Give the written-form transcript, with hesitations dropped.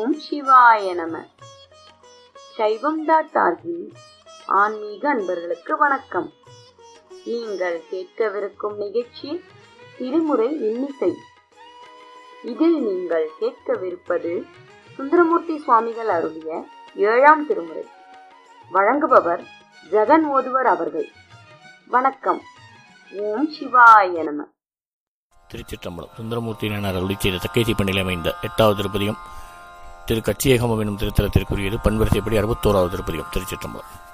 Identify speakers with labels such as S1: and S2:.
S1: ஓம் சிவாய நம. சைவம்.org ஆன்மீக அன்பர்களுக்கு வணக்கம். நீங்கள் கேட்கவிருக்கும் நிகழ்ச்சி திருமுறை இன்னிசை. இதில் நீங்கள் கேட்கவிருப்பது சுந்தரமூர்த்தி சுவாமிகள் அருளிய 7ஆம் திருமுறை. வழங்குபவர் ஜெகன் ஓதுவர் அவர்கள். வணக்கம். ஓம் சிவாய நம.
S2: திருச்சிற்றம்பலம். சுந்தரமூர்த்தியினர் அருளி செய்த தக்கேசி பண்ணில் அமைந்த 8வது திருப்பதிகம் திரு கச்சியேகமம் எனும் திருத்தலத்திற்குரியது. பன்வரிசைப்படி 61வது திருப்பதிகம். திருச்சிற்றம்பலம்.